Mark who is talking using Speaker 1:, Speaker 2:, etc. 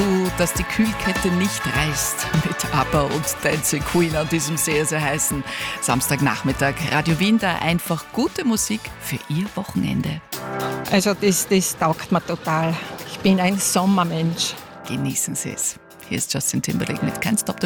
Speaker 1: dazu, dass die Kühlkette nicht reißt mit ABBA und Dancing Queen an diesem sehr, sehr heißen Samstagnachmittag. Radio Wien, da einfach gute Musik für Ihr Wochenende.
Speaker 2: Also das taugt mir total. Ich bin ein Sommermensch.
Speaker 1: Genießen Sie es. Hier ist Justin Timberlake mit Can't Stop the